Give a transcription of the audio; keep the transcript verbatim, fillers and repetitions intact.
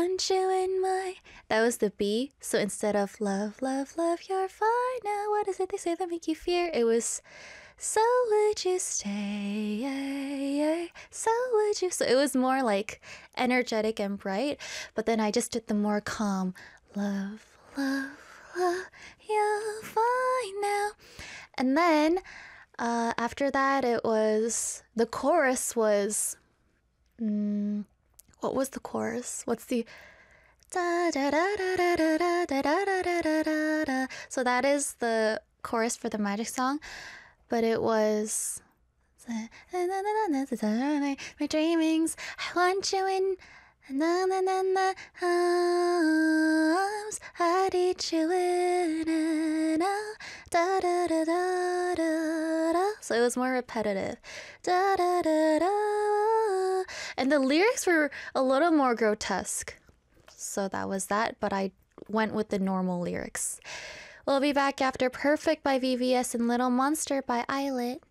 Want you in my... That was the B. So instead of love, love, love, you're fine now. What is it they say that make you fear? It was... So would you stay? So would you? So it was more like energetic and bright, but then I just did the more calm. Love, love, love, you're fine now. And then uh, after that, it was the chorus was. Mm, what was the chorus? What's the da da da da da da da da da da da da? So that is the chorus for the Magic song. But it was my dreamings. I want you in na na na na arms. I need you in and out. Da da da da da da. So it was more repetitive. Da da da da. And the lyrics were a little more grotesque. So that was that. But I went with the normal lyrics. We'll be back after Perfect by V V S and Little Monster by Islet.